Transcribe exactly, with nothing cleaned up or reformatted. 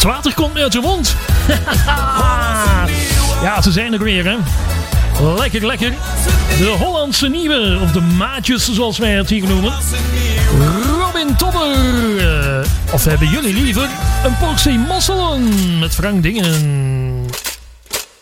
Het water komt uit je mond. Ja, ze zijn er weer, hè. Lekker, lekker. De Hollandse nieuwe, of de maatjes zoals wij het hier noemen. Robin Tobber. Of hebben jullie liever een portie mosselen met Frank Dingen?